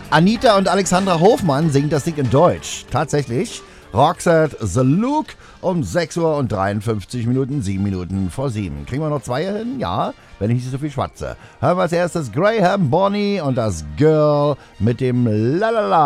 Anita und Alexandra Hofmann singen das Ding in Deutsch. Tatsächlich. Roxette The Look um 6 Uhr und 53 Minuten, 7 Minuten vor 7. Kriegen wir noch 2 hin? Ja, wenn ich nicht so viel schwatze. Hören wir als erstes Graham Bonny und das Girl mit dem Lalala.